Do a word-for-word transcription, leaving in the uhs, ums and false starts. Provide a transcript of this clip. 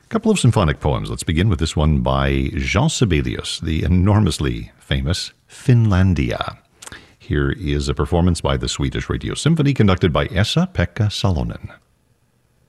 A couple of symphonic poems. Let's begin with this one by Jean Sibelius, the enormously famous Finlandia. Here is a performance by the Swedish Radio Symphony conducted by Esa-Pekka Salonen.